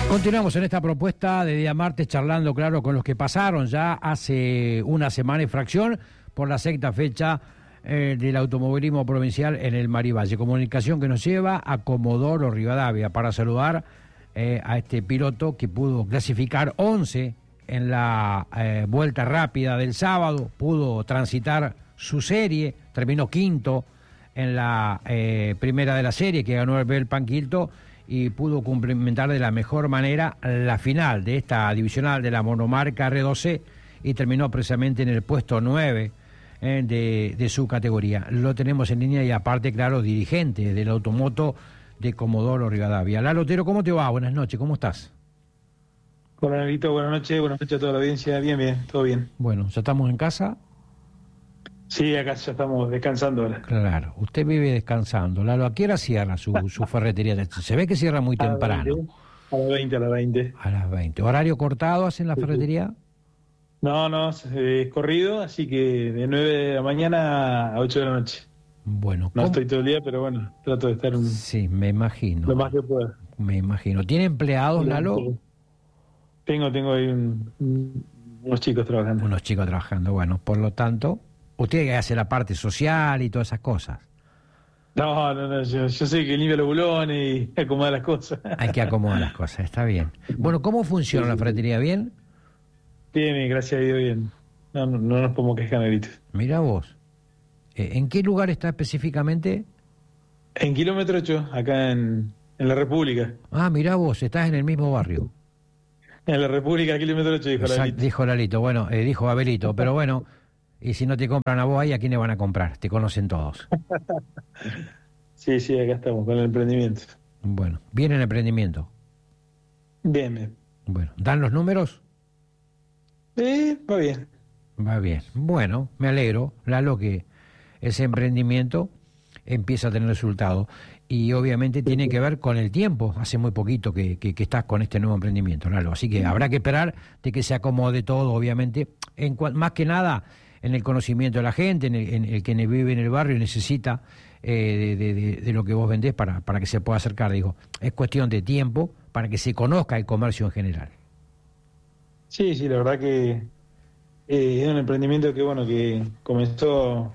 Continuamos en esta propuesta de día martes charlando, claro, con los que pasaron ya hace una semana y fracción por la sexta fecha del automovilismo provincial en el Marivalle. Comunicación que nos lleva a Comodoro Rivadavia para saludar a este piloto que pudo clasificar 11 en la vuelta rápida del sábado, pudo transitar su serie, terminó quinto en la primera de la serie que ganó el Bel Panquilto, y pudo cumplimentar de la mejor manera la final de esta divisional de la monomarca R12 y terminó precisamente en el puesto 9 de su categoría. Lo tenemos en línea y aparte, claro, dirigente del automoto de Comodoro Rivadavia. Lalo Otero, ¿cómo te va? Buenas noches, ¿cómo estás? Hola, Negrito, buenas noches a toda la audiencia. Bien, todo bien. Bueno, ¿ya estamos en casa? Sí, acá ya estamos descansando ahora. Claro, usted vive descansando. Lalo, ¿a qué hora cierra su ferretería? Se ve que cierra muy temprano. A las 20. A las 20. ¿Horario cortado hacen la ferretería? No, es corrido, así que de 9 de la mañana a 8 de la noche. Bueno. No estoy todo el día, pero bueno, trato de estar sí, me imagino. Lo más que pueda. Me imagino. ¿Tiene empleados, Lalo? Tengo ahí unos chicos trabajando. Unos chicos trabajando, bueno, por lo tanto, usted hace la parte social y todas esas cosas. No, yo sé que limpia los bulones y acomoda las cosas. Hay que acomodar las cosas, está bien. Bueno, ¿cómo funciona la ferretería? ¿Bien? Bien, gracias a Dios, bien. No nos podemos quejar, Negrito. Mira vos. ¿En qué lugar está específicamente? En kilómetro 8, acá en la República. Ah, mira vos, estás en el mismo barrio. En la República, kilómetro 8, dijo Lalito. Dijo Lalito, bueno, dijo Abelito, pero bueno, y si no te compran a vos ahí, ¿a quién le van a comprar? Te conocen todos. Sí, acá estamos, con el emprendimiento. Bueno, ¿bien el emprendimiento? Bien. Bueno, ¿dan los números? Va bien. Va bien. Bueno, me alegro, Lalo, que ese emprendimiento empieza a tener resultado. Y obviamente tiene que ver con el tiempo. Hace muy poquito que estás con este nuevo emprendimiento, Lalo. Así que habrá que esperar de que se acomode todo, obviamente. Más que nada en el conocimiento de la gente, en el que vive en el barrio y necesita de lo que vos vendés para que se pueda acercar. Digo, es cuestión de tiempo para que se conozca el comercio en general. Sí, la verdad que es un emprendimiento que comenzó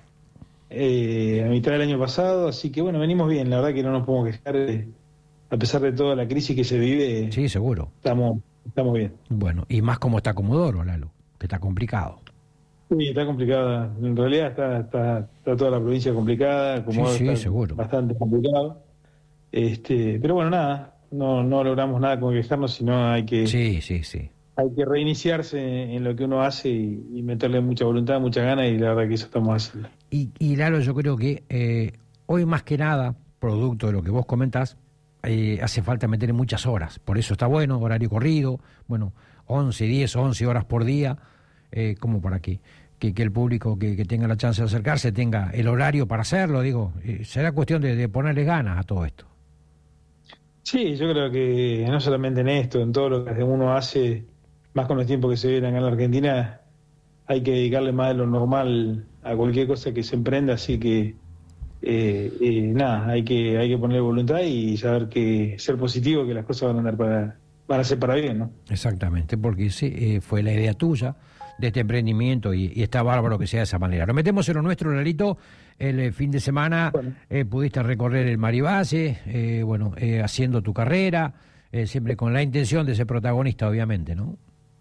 a mitad del año pasado, así que bueno, venimos bien, la verdad que no nos podemos quejar, a pesar de toda la crisis que se vive. Sí, seguro. Estamos bien. Bueno, y más como está Comodoro, Lalo, que está complicado. Sí, está complicada, en realidad está toda la provincia complicada, Comodoro sí, está seguro. Bastante complicado, pero bueno, nada, no logramos nada con quejarnos, sino hay que... Sí. Hay que reiniciarse en lo que uno hace y meterle mucha voluntad, mucha ganas, y la verdad que eso estamos haciendo. Y Lalo, yo creo que hoy más que nada, producto de lo que vos comentás, hace falta meter muchas horas. Por eso está bueno, horario corrido, 10, 11 horas por día, como para que el público que tenga la chance de acercarse tenga el horario para hacerlo. Digo, será cuestión de ponerle ganas a todo esto. Sí, yo creo que no solamente en esto, en todo lo que uno hace, más con los tiempos que se viven acá en la Argentina, hay que dedicarle más de lo normal a cualquier cosa que se emprenda, así que nada, hay que ponerle voluntad y saber que ser positivo, que las cosas van a ser para bien, ¿no? Exactamente, porque fue la idea tuya de este emprendimiento y está bárbaro que sea de esa manera. Nos metemos en lo nuestro, Lalito. El fin de semana pudiste recorrer el Marivalle, haciendo tu carrera, siempre con la intención de ser protagonista, obviamente, ¿no?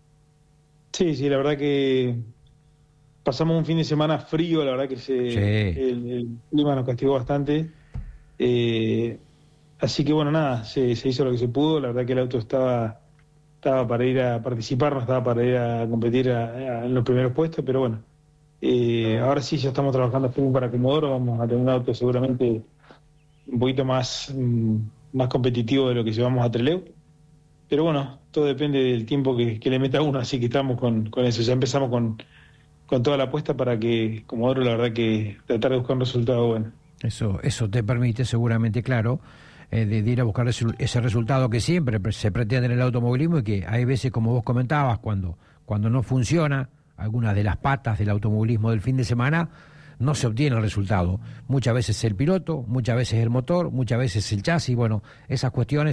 Sí, la verdad que pasamos un fin de semana frío, la verdad que el clima nos castigó bastante. Así que bueno, nada, se hizo lo que se pudo. La verdad que el auto estaba para ir a participar, no estaba para ir a competir en los primeros puestos, pero bueno, ahora sí ya estamos trabajando para Comodoro, vamos a tener un auto seguramente un poquito más competitivo de lo que llevamos a Trelew. Pero bueno, todo depende del tiempo que le meta uno, así que estamos con eso. Ya empezamos con toda la apuesta para que Comodoro, la verdad que tratar de buscar un resultado bueno. Eso te permite seguramente, claro, de ir a buscar ese resultado que siempre se pretende en el automovilismo y que hay veces, como vos comentabas, cuando no funciona alguna de las patas del automovilismo del fin de semana, no se obtiene el resultado. Muchas veces el piloto, muchas veces el motor, muchas veces el chasis. Bueno, esas cuestiones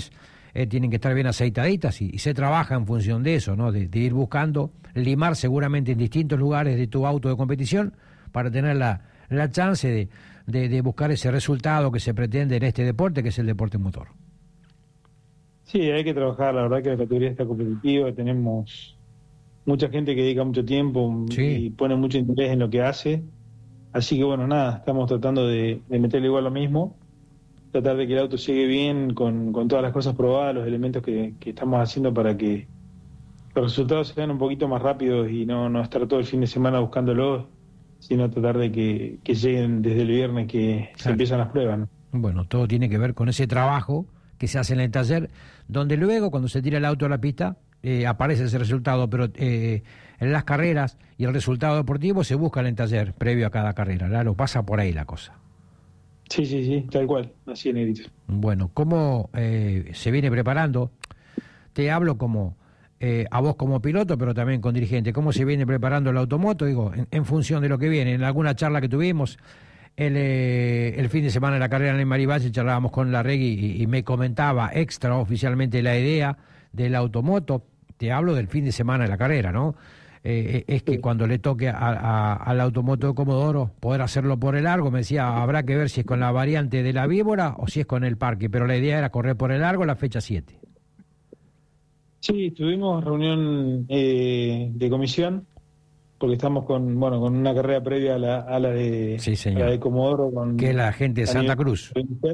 tienen que estar bien aceitaditas y se trabaja en función de eso, ¿no? De ir buscando, limar seguramente en distintos lugares de tu auto de competición para tener la chance de buscar ese resultado que se pretende en este deporte, que es el deporte motor. Sí, hay que trabajar, la verdad que la categoría está competitiva, tenemos mucha gente que dedica mucho tiempo y pone mucho interés en lo que hace, así que bueno, nada, estamos tratando de meterle igual lo mismo, tratar de que el auto llegue bien con todas las cosas probadas, los elementos que estamos haciendo para que los resultados sean un poquito más rápidos y no estar todo el fin de semana buscándolos, sino tratar de que lleguen desde el viernes que se empiezan las pruebas, ¿no? Bueno, todo tiene que ver con ese trabajo que se hace en el taller, donde luego cuando se tira el auto a la pista aparece ese resultado, pero en las carreras y el resultado deportivo se busca en el taller previo a cada carrera, claro, pasa por ahí la cosa. Sí, tal cual, así es, Negrito. Bueno, ¿cómo se viene preparando? Te hablo como a vos como piloto, pero también con dirigente. ¿Cómo se viene preparando el automoto? Digo, en función de lo que viene. En alguna charla que tuvimos el fin de semana de la carrera en el Marivalle, charlábamos con Larregui y me comentaba extraoficialmente la idea del automoto. Te hablo del fin de semana de la carrera, ¿no? Es que cuando le toque al automoto de Comodoro poder hacerlo por el largo, me decía, habrá que ver si es con la variante de la Víbora o si es con el Parque, pero la idea era correr por el largo la fecha 7. Sí, tuvimos reunión de comisión, porque estamos con una carrera previa a la de, sí, señor, a la de Comodoro. Que es la gente de Santa Cruz.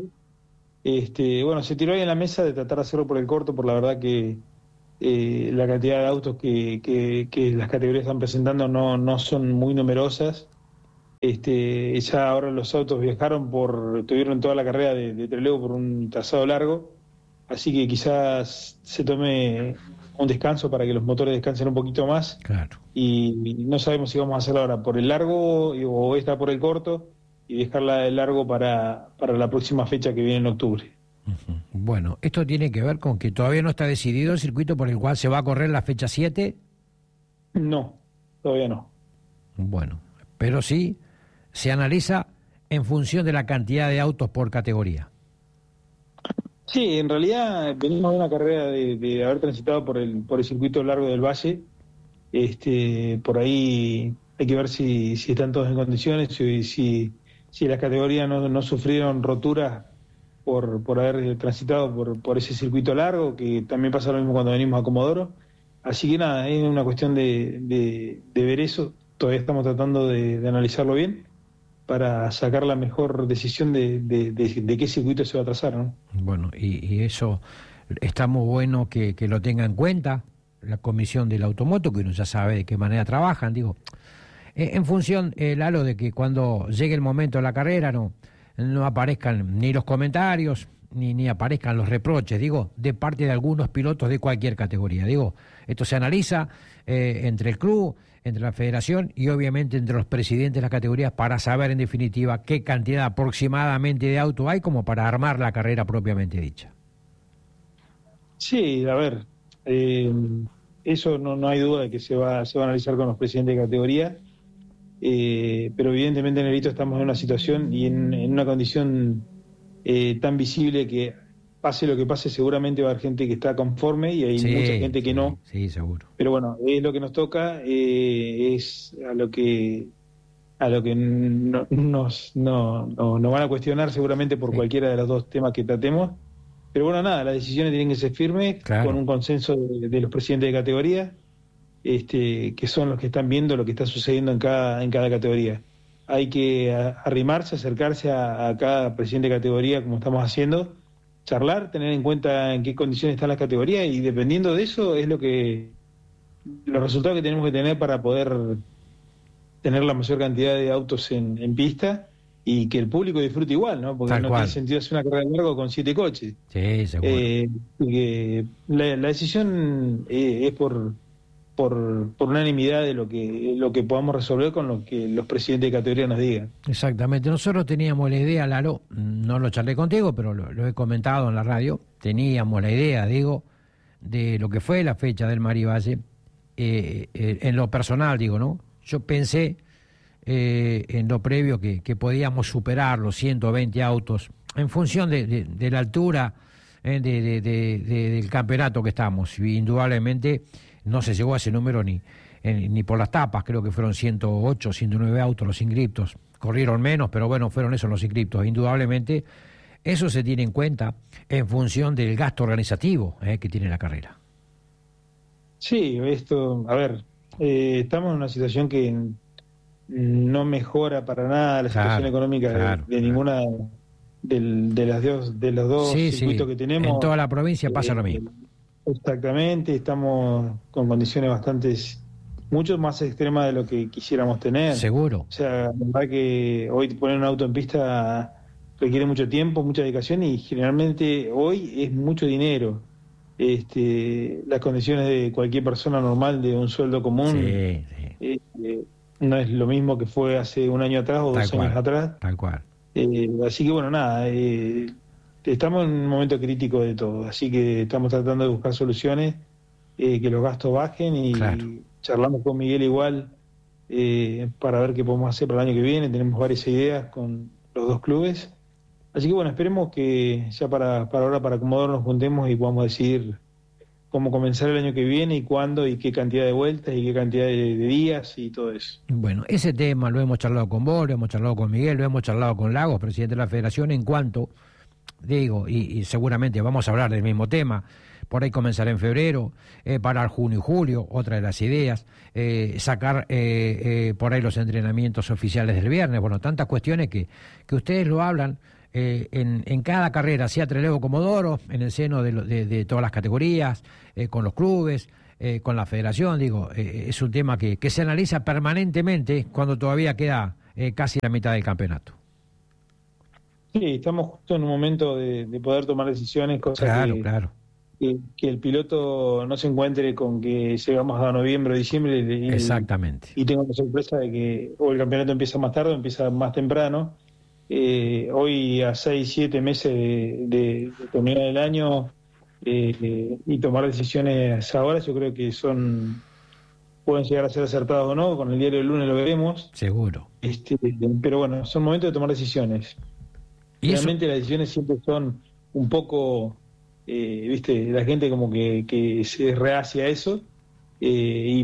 Se tiró ahí en la mesa de tratar de hacerlo por el corto, por la verdad que la cantidad de autos que las categorías están presentando no son muy numerosas. Ya ahora los autos tuvieron toda la carrera de Trelew por un trazado largo, así que quizás se tome un descanso para que los motores descansen un poquito más. Claro. Y no sabemos si vamos a hacerlo ahora por el largo o esta por el corto y dejarla de largo para la próxima fecha que viene en octubre. Uh-huh. Bueno, esto tiene que ver con que todavía no está decidido el circuito por el cual se va a correr la fecha 7. No, todavía no. Bueno, pero sí se analiza en función de la cantidad de autos por categoría. Sí, en realidad venimos de una carrera de haber transitado por el circuito largo del Valle. Por ahí hay que ver si están todos en condiciones, si las categorías no sufrieron roturas por haber transitado por ese circuito largo, que también pasa lo mismo cuando venimos a Comodoro. Así que nada, es una cuestión de ver eso. Todavía estamos tratando de analizarlo bien para sacar la mejor decisión de qué circuito se va a trazar, ¿no? Bueno, y eso está muy bueno que lo tenga en cuenta la comisión del automoto, que uno ya sabe de qué manera trabajan, digo, en función, Lalo, de que cuando llegue el momento de la carrera no aparezcan ni los comentarios, ni aparezcan los reproches, digo, de parte de algunos pilotos de cualquier categoría. Digo, esto se analiza entre el club, entre la federación y obviamente entre los presidentes de las categorías para saber en definitiva qué cantidad aproximadamente de auto hay como para armar la carrera propiamente dicha. Sí, a ver, eso no hay duda de que se va a analizar con los presidentes de categoría, pero evidentemente en Negrito estamos en una situación y en una condición tan visible que pase lo que pase seguramente va a haber gente que está conforme y hay mucha gente que no. Sí, seguro. Pero bueno, es lo que nos toca, es a lo que nos van a cuestionar seguramente por cualquiera de los dos temas que tratemos. Pero bueno, nada, las decisiones tienen que ser firmes, claro, con un consenso de los presidentes de categoría, que son los que están viendo lo que está sucediendo en cada categoría. Hay que arrimarse, acercarse a cada presidente de categoría, como estamos haciendo, charlar, tener en cuenta en qué condiciones están las categorías y dependiendo de eso es los resultados que tenemos que tener para poder tener la mayor cantidad de autos en pista y que el público disfrute igual, ¿no? Porque no tiene sentido hacer una carrera de largo con 7 coches. Sí, seguro. La decisión es por unanimidad de lo que podamos resolver con lo que los presidentes de categoría nos digan. Exactamente. Nosotros teníamos la idea, Lalo, no lo charlé contigo, pero lo he comentado en la radio, teníamos la idea, digo, de lo que fue la fecha del Marivalle, en lo personal, digo, ¿no? Yo pensé en lo previo que podíamos superar los 120 autos en función de la altura del campeonato que estamos. Y indudablemente no se llegó a ese número ni por las tapas, creo que fueron 108, 109 autos los inscriptos. Corrieron menos, pero bueno, fueron esos los inscriptos. Indudablemente eso se tiene en cuenta en función del gasto organizativo que tiene la carrera. Sí, a ver, estamos en una situación que no mejora para nada la situación económica de ninguna de los dos circuitos que tenemos. En toda la provincia pasa lo mismo. Exactamente, estamos con condiciones mucho más extremas de lo que quisiéramos tener. Seguro. O sea, la verdad que hoy poner un auto en pista requiere mucho tiempo, mucha dedicación y generalmente hoy es mucho dinero. Las condiciones de cualquier persona normal de un sueldo común no es lo mismo que fue hace un año atrás o dos años atrás. Tal cual. Así que bueno, nada, estamos en un momento crítico de todo, así que estamos tratando de buscar soluciones, que los gastos bajen y charlamos con Miguel igual para ver qué podemos hacer para el año que viene. Tenemos varias ideas con los dos clubes. Así que bueno, esperemos que ya para ahora, para Comodoro, nos juntemos y podamos decidir cómo comenzar el año que viene y cuándo y qué cantidad de vueltas y qué cantidad de días y todo eso. Bueno, ese tema lo hemos charlado con vos, lo hemos charlado con Miguel, lo hemos charlado con Lagos, presidente de la Federación, en cuanto, digo, y seguramente vamos a hablar del mismo tema. Por ahí comenzará en febrero, parar junio y julio, otra de las ideas, sacar por ahí los entrenamientos oficiales del viernes, bueno, tantas cuestiones que ustedes lo hablan en cada carrera, sea Trelew Comodoro, en el seno de todas las categorías, con los clubes, con la federación, digo, es un tema que se analiza permanentemente cuando todavía queda casi la mitad del campeonato. Sí, estamos justo en un momento de poder tomar decisiones, cosas que el piloto no se encuentre con que llegamos a noviembre o diciembre exactamente, y tengo la sorpresa de que o el campeonato empieza más tarde o empieza más temprano. Hoy a 6-7 meses de terminar el año y tomar decisiones ahora, yo creo que pueden llegar a ser acertados o no. Con el diario del lunes lo veremos, seguro, pero bueno, son momentos de tomar decisiones. Realmente las decisiones siempre son un poco viste, la gente como que se rehace a eso, y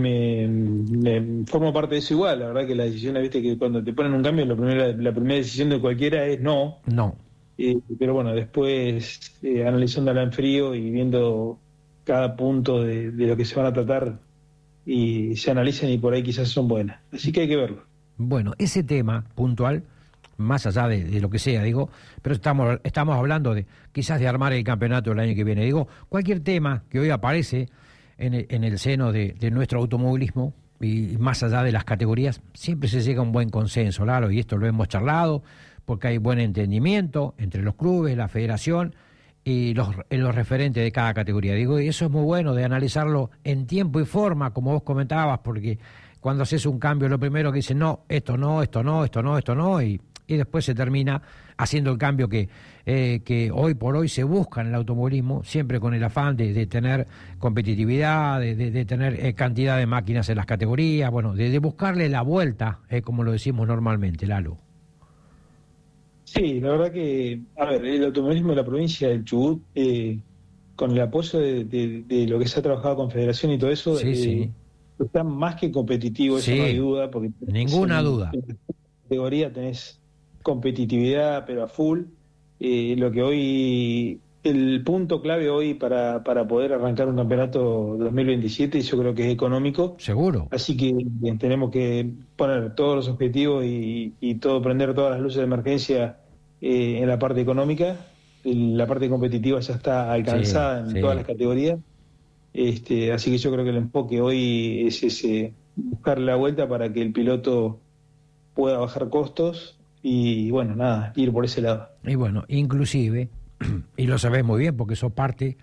me formo parte de eso igual. La verdad que las decisiones, viste, que cuando te ponen un cambio, la primera decisión de cualquiera es no. Pero bueno, después analizándola en frío y viendo cada punto de lo que se van a tratar, y se analizan y por ahí quizás son buenas. Así que hay que verlo. Bueno, ese tema puntual, más allá de lo que sea, digo, pero estamos hablando de quizás de armar el campeonato el año que viene. Digo, cualquier tema que hoy aparece en el seno de nuestro automovilismo, y más allá de las categorías, siempre se llega a un buen consenso, claro, y esto lo hemos charlado, porque hay buen entendimiento entre los clubes, la federación y los referentes de cada categoría. Digo, y eso es muy bueno de analizarlo en tiempo y forma, como vos comentabas, porque cuando haces un cambio, lo primero que dicen, no, esto no, y después se termina haciendo el cambio que hoy por hoy se busca en el automovilismo, siempre con el afán de tener competitividad, de tener cantidad de máquinas en las categorías, bueno, de buscarle la vuelta, como lo decimos normalmente, Lalo. Sí, la verdad que, a ver, el automovilismo de la provincia del Chubut, con el apoyo de lo que se ha trabajado con Federación y todo eso, está más que competitivo, eso no hay duda, porque ninguna duda. En la categoría tenés competitividad, pero a full. Lo que hoy, el punto clave hoy para poder arrancar un campeonato 2027, yo creo que es económico. Seguro. Así que tenemos que poner todos los objetivos y prender todas las luces de emergencia en la parte económica. La parte competitiva ya está alcanzada en todas las categorías. Así que yo creo que el enfoque hoy es ese, buscar la vuelta para que el piloto pueda bajar costos y bueno, nada, ir por ese lado. Y bueno, inclusive, y lo sabés muy bien porque sos parte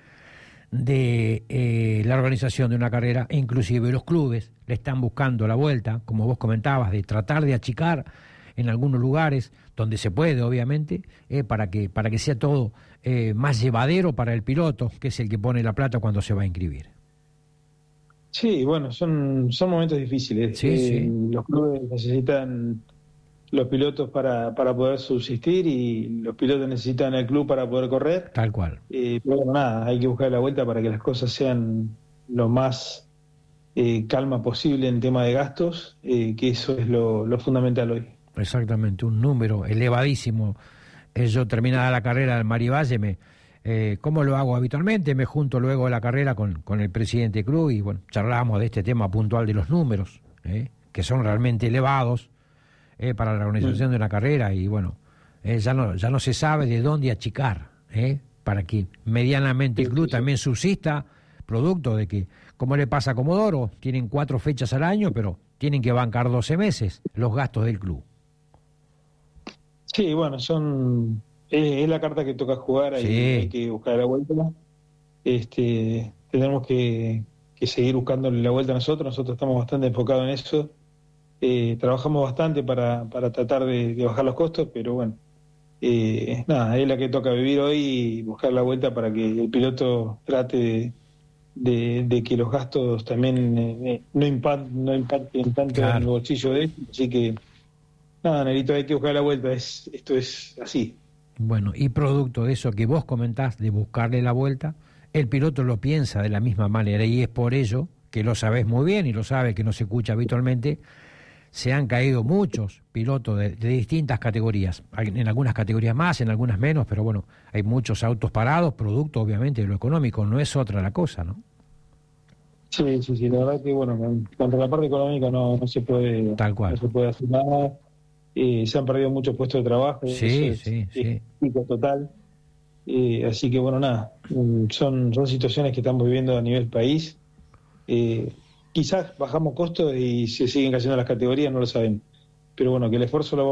de la organización de una carrera, inclusive los clubes le están buscando la vuelta, como vos comentabas, de tratar de achicar en algunos lugares donde se puede, obviamente, para que sea todo más llevadero para el piloto, que es el que pone la plata cuando se va a inscribir. Sí, bueno, son momentos difíciles. Los clubes necesitan los pilotos para poder subsistir y los pilotos necesitan el club para poder correr. Tal cual. Pero bueno, nada, hay que buscar la vuelta para que las cosas sean lo más calma posible en tema de gastos, que eso es lo fundamental hoy. Exactamente, un número elevadísimo. Yo terminada la carrera del Marivalle, ¿cómo lo hago habitualmente? Me junto luego de la carrera con el presidente del club y bueno, charlamos de este tema puntual de los números, que son realmente elevados para la organización de una carrera y bueno, ya no se sabe de dónde achicar, para que medianamente el club también subsista, producto de que, como le pasa a Comodoro, tienen 4 fechas al año, pero tienen que bancar 12 meses los gastos del club. Sí, bueno, es la carta que toca jugar, Sí. hay que buscar la vuelta. Tenemos que seguir buscándole la vuelta nosotros estamos bastante enfocados en eso. Trabajamos bastante para tratar de bajar los costos, pero bueno, nada, es la que toca vivir hoy y buscar la vuelta para que el piloto trate de que los gastos también no impacten tanto Claro. en el bolsillo de él. Así que, nada, Nerito, hay que buscar la vuelta, esto es así. Bueno, y producto de eso que vos comentás, de buscarle la vuelta, el piloto lo piensa de la misma manera y es por ello que lo sabés muy bien y lo sabe que no se escucha habitualmente, se han caído muchos pilotos de distintas categorías, en algunas categorías más, en algunas menos, pero bueno, hay muchos autos parados, producto obviamente de lo económico, no es otra la cosa, ¿no? Sí, la verdad que bueno, contra la parte económica no se puede, Tal cual. no se puede hacer nada. Se han perdido muchos puestos de trabajo, Sí, eso sí. es crítico total. Así que bueno, nada, son situaciones que estamos viviendo a nivel país. Quizás bajamos costos y se siguen cayendo las categorías, no lo sabemos. Pero bueno, que el esfuerzo lo vamos